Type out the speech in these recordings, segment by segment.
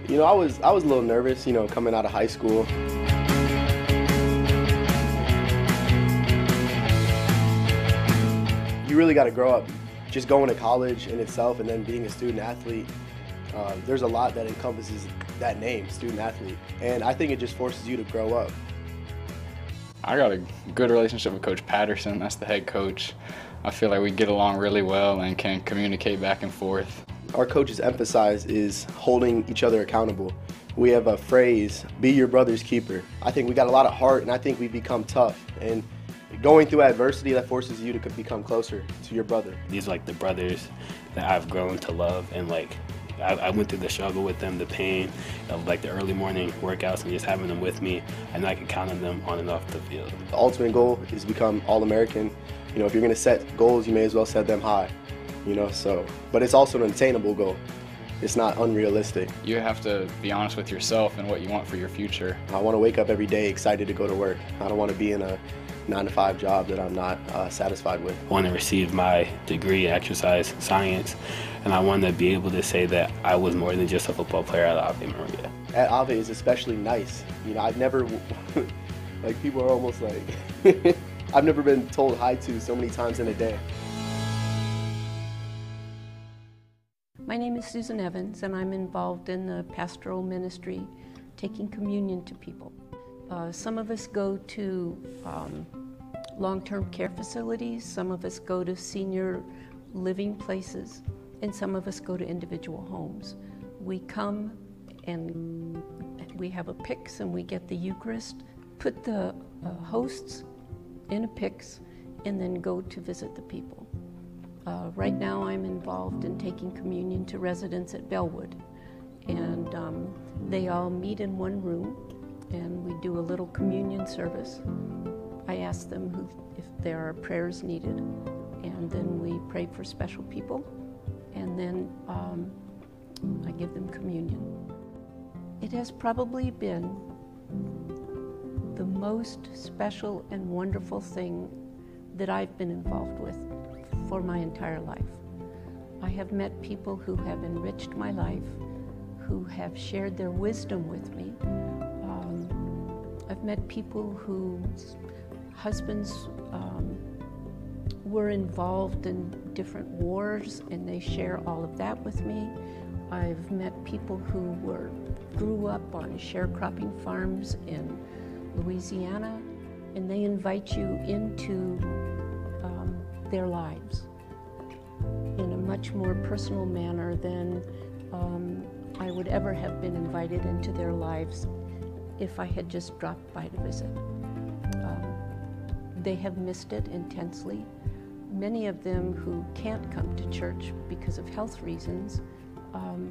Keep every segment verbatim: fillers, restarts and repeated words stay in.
You know, I was I was a little nervous, you know, coming out of high school. You really got to grow up. Just going to college in itself and then being a student athlete, uh, there's a lot that encompasses that name, student athlete. And I think it just forces you to grow up. I got a good relationship with Coach Patterson. That's the head coach. I feel like we get along really well and can communicate back and forth. Our coaches emphasize is holding each other accountable. We have a phrase, be your brother's keeper. I think we got a lot of heart, and I think we become tough. And going through adversity, that forces you to become closer to your brother. These are like the brothers that I've grown to love, and like I, I went through the struggle with them, the pain of like the early morning workouts and just having them with me. I know I can count on them on and off the field. The ultimate goal is to become All-American. You know, if you're going to set goals, you may as well set them high. You know, so, but it's also an attainable goal. It's not unrealistic. You have to be honest with yourself and what you want for your future. I want to wake up every day excited to go to work. I don't want to be in a nine to five job that I'm not uh, satisfied with. I want to receive my degree in exercise science, and I want to be able to say that I was more than just a football player at Ave Maria. At Ave is especially nice. You know, I've never, like people are almost like, I've never been told hi to so many times in a day. My name is Susan Evans, and I'm involved in the pastoral ministry, taking communion to people. Uh, some of us go to um, long-term care facilities, some of us go to senior living places, and some of us go to individual homes. We come and we have a pyx and we get the Eucharist, put the uh, hosts in a pyx, and then go to visit the people. Uh, right now I'm involved in taking communion to residents at Bellwood, and um, they all meet in one room and we do a little communion service. I ask them who, if there are prayers needed, and then we pray for special people, and then um, I give them communion. It has probably been the most special and wonderful thing that I've been involved with for my entire life. I have met people who have enriched my life, who have shared their wisdom with me. Um, I've met people whose husbands um, were involved in different wars, and they share all of that with me. I've met people who were grew up on sharecropping farms in Louisiana, and they invite you into um, their lives in a much more personal manner than um, I would ever have been invited into their lives if I had just dropped by to visit. Um, they have missed it intensely. Many of them who can't come to church because of health reasons, um,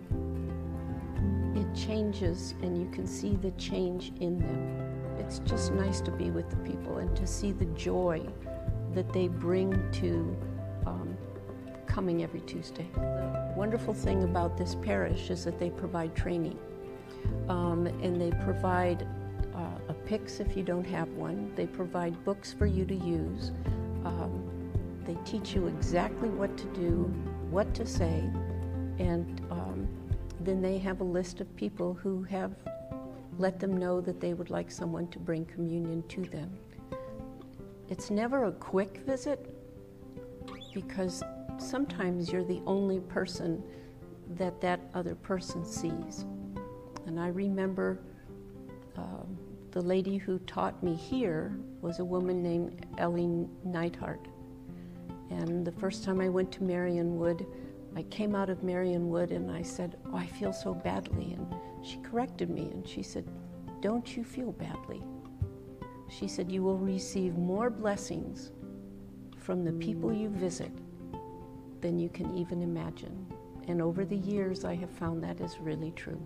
it changes, and you can see the change in them. It's just nice to be with the people and to see the joy that they bring to um, coming every Tuesday. The wonderful thing about this parish is that they provide training, um, and they provide uh, a pyx if you don't have one. They provide books for you to use. Um, they teach you exactly what to do, what to say, and um, then they have a list of people who have let them know that they would like someone to bring communion to them. It's never a quick visit, because sometimes you're the only person that that other person sees. And I remember um, the lady who taught me here was a woman named Ellie Neidhart. And the first time I went to Marionwood, I came out of Marionwood and I said, "Oh, I feel so badly." And she corrected me and she said, "Don't you feel badly." She said, "You will receive more blessings from the people you visit than you can even imagine." And over the years, I have found that is really true.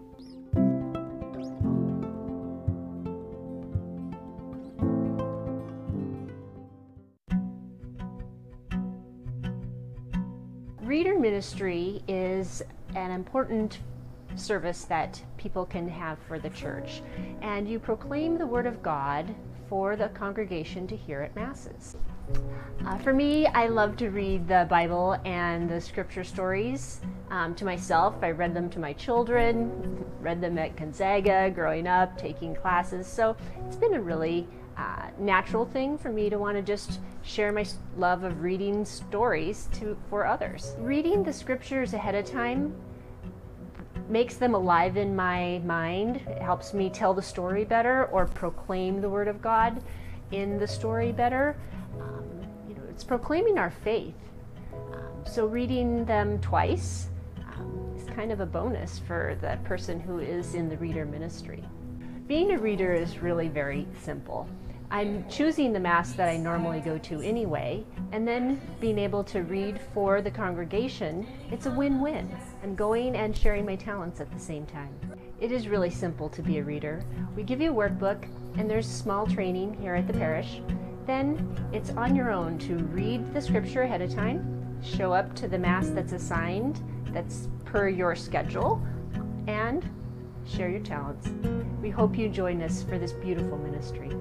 Reader ministry is an important service that people can have for the church, and you proclaim the Word of God for the congregation to hear at Masses. Uh, for me, I love to read the Bible and the scripture stories um, to myself. I read them to my children, read them at Gonzaga growing up, taking classes. So it's been a really uh, natural thing for me to want to just share my love of reading stories to for others. Reading the scriptures ahead of time makes them alive in my mind. It helps me tell the story better or proclaim the Word of God in the story better. Um, you know, it's proclaiming our faith. Um, so reading them twice um, is kind of a bonus for that person who is in the reader ministry. Being a reader is really very simple. I'm choosing the Mass that I normally go to anyway, and then being able to read for the congregation, it's a win-win. I'm going and sharing my talents at the same time. It is really simple to be a reader. We give you a workbook, and there's small training here at the parish. Then it's on your own to read the scripture ahead of time, show up to the Mass that's assigned, that's per your schedule, and share your talents. We hope you join us for this beautiful ministry.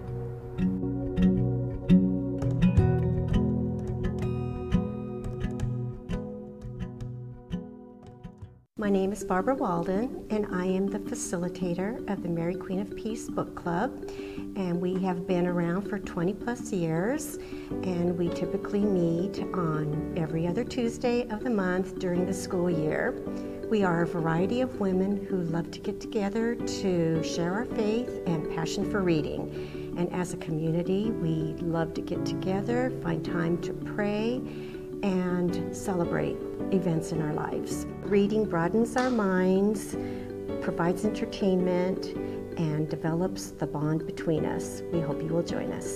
My name is Barbara Walden, and I am the facilitator of the Mary Queen of Peace Book Club. And we have been around for twenty plus years, and we typically meet on every other Tuesday of the month during the school year. We are a variety of women who love to get together to share our faith and passion for reading. And as a community, we love to get together, find time to pray, and celebrate events in our lives. Reading broadens our minds, provides entertainment, and develops the bond between us. We hope you will join us.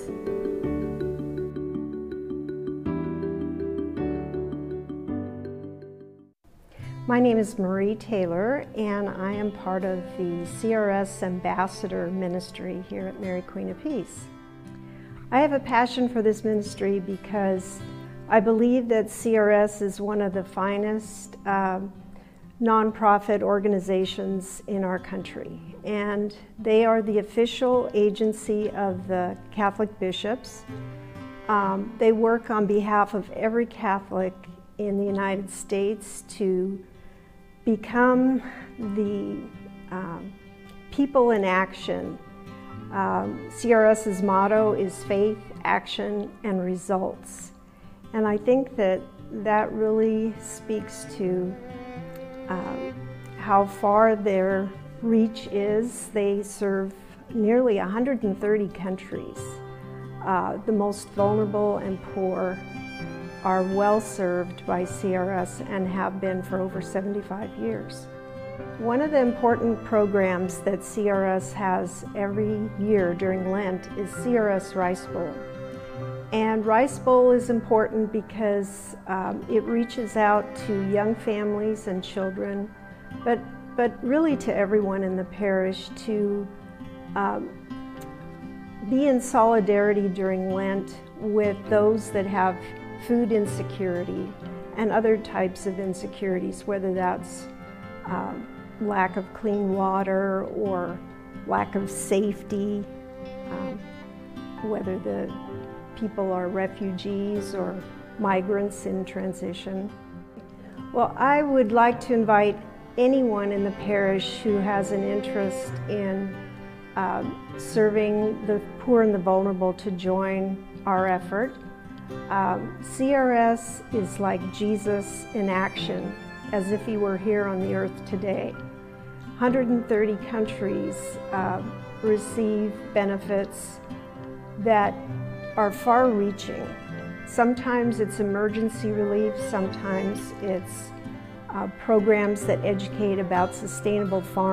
My name is Marie Taylor, and I am part of the C R S Ambassador Ministry here at Mary Queen of Peace. I have a passion for this ministry because I believe that C R S is one of the finest uh, nonprofit organizations in our country, and they are the official agency of the Catholic bishops. Um, they work on behalf of every Catholic in the United States to become the um, people in action. Um, CRS's motto is faith, action, and results. And I think that that really speaks to um, how far their reach is. They serve nearly one hundred thirty countries. Uh, the most vulnerable and poor are well served by C R S and have been for over seventy-five years. One of the important programs that C R S has every year during Lent is C R S Rice Bowl. And Rice Bowl is important because um, it reaches out to young families and children, but, but really to everyone in the parish to um, be in solidarity during Lent with those that have food insecurity and other types of insecurities, whether that's um, lack of clean water or lack of safety, um, whether the people are refugees or migrants in transition. Well, I would like to invite anyone in the parish who has an interest in uh, serving the poor and the vulnerable to join our effort. Um, C R S is like Jesus in action, as if he were here on the earth today. one hundred thirty countries uh, receive benefits that are far-reaching. Sometimes it's emergency relief, sometimes it's uh, programs that educate about sustainable farming.